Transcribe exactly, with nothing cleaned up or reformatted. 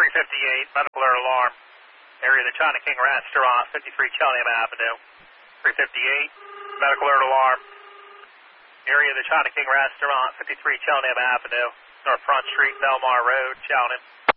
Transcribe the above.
three fifty-eight, medical alert alarm. Area of the China King Restaurant, fifty-three Cheltenham Avenue. three fifty-eight, medical alert alarm. Area of the China King Restaurant, fifty-three Cheltenham Avenue, North Front Street, Belmar Road, Cheltenham.